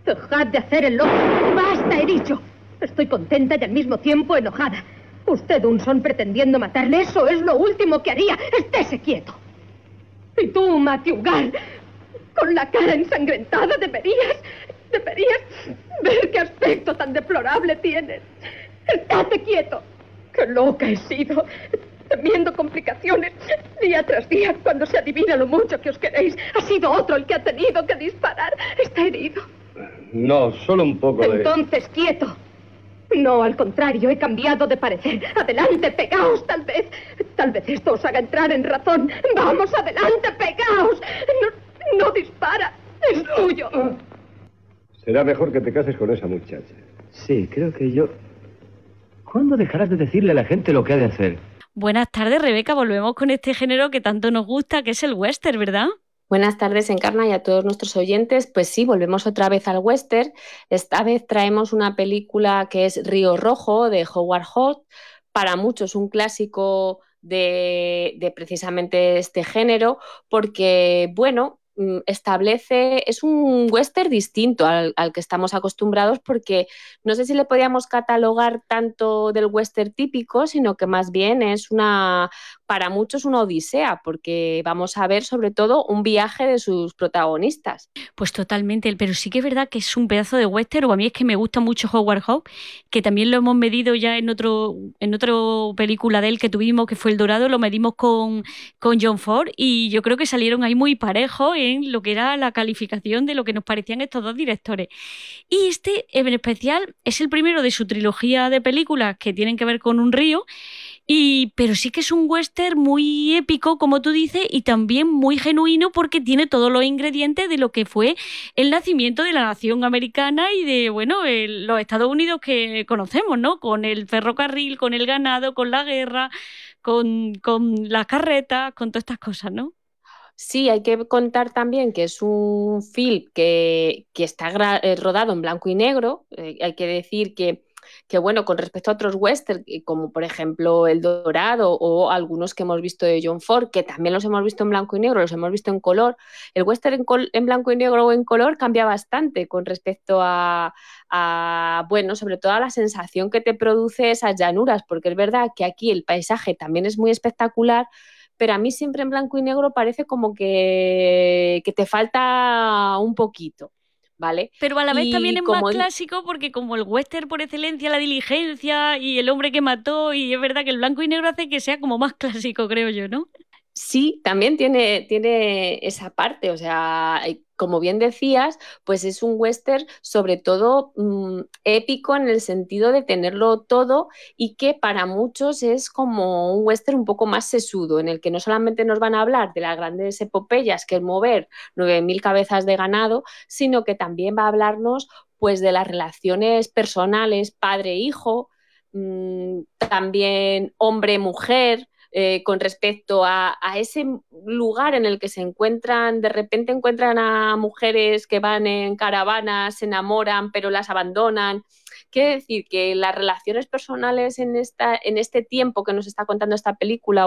Dejad de hacer el loco. ¡Basta, he dicho! Estoy contenta y al mismo tiempo enojada. Usted, Unson, pretendiendo matarle, eso es lo último que haría. ¡Estése quieto! Y tú, Matthew Garr, con la cara ensangrentada, deberías ver qué aspecto tan deplorable tienes. ¡Estate quieto! ¡Qué loca he sido! Temiendo complicaciones día tras día, cuando se adivina lo mucho que os queréis. Ha sido otro el que ha tenido que disparar. Está herido. No, solo un poco de... Entonces, quieto. No, al contrario, he cambiado de parecer. Adelante, pegaos, tal vez. Tal vez esto os haga entrar en razón. Vamos, adelante, pegaos. No dispara. Es tuyo. Será mejor que te cases con esa muchacha. Sí, creo que yo... ¿Cuándo dejarás de decirle a la gente lo que ha de hacer? Buenas tardes, Rebeca. Volvemos con este género que tanto nos gusta, que es el western, ¿verdad? Buenas tardes, Encarna, y a todos nuestros oyentes. Pues sí, volvemos otra vez al western. Esta vez traemos una película que es Río Rojo, de Howard Hawks. Para muchos un clásico de precisamente este género, porque, bueno, es un western distinto al que estamos acostumbrados, porque no sé si le podíamos catalogar tanto del western típico, sino que más bien es para muchos una odisea, porque vamos a ver sobre todo un viaje de sus protagonistas. Pues totalmente, pero sí que es verdad que es un pedazo de western, o a mí es que me gusta mucho Howard Hawks, que también lo hemos medido ya en otra película de él que tuvimos, que fue El Dorado, lo medimos con John Ford, y yo creo que salieron ahí muy parejos en lo que era la calificación de lo que nos parecían estos dos directores. Y este en especial es el primero de su trilogía de películas que tienen que ver con un río, pero sí que es un western muy épico, como tú dices, y también muy genuino, porque tiene todos los ingredientes de lo que fue el nacimiento de la nación americana y de, bueno, los Estados Unidos que conocemos, ¿no? Con el ferrocarril, con el ganado, con la guerra, con las carretas, con todas estas cosas, ¿no? Sí, hay que contar también que es un film que está rodado en blanco y negro. Hay que decir que, bueno, con respecto a otros westerns, como por ejemplo El Dorado o algunos que hemos visto de John Ford, que también los hemos visto en blanco y negro, los hemos visto en color, el western en blanco y negro o en color cambia bastante con respecto bueno, sobre todo a la sensación que te produce esas llanuras, porque es verdad que aquí el paisaje también es muy espectacular, pero a mí siempre en blanco y negro parece como que te falta un poquito, ¿vale? Pero a la vez también es más clásico, porque como el western por excelencia, La Diligencia y El hombre que mató, y es verdad que el blanco y negro hace que sea como más clásico, creo yo, ¿no? Sí, también tiene esa parte, o sea, como bien decías, pues es un western sobre todo épico en el sentido de tenerlo todo, y que para muchos es como un western un poco más sesudo, en el que no solamente nos van a hablar de las grandes epopeyas, que es mover 9.000 cabezas de ganado, sino que también va a hablarnos pues de las relaciones personales, padre-hijo, también hombre-mujer. Con respecto a ese lugar en el que de repente encuentran a mujeres que van en caravanas, se enamoran, pero las abandonan. Quiere decir que las relaciones personales en este tiempo que nos está contando esta película,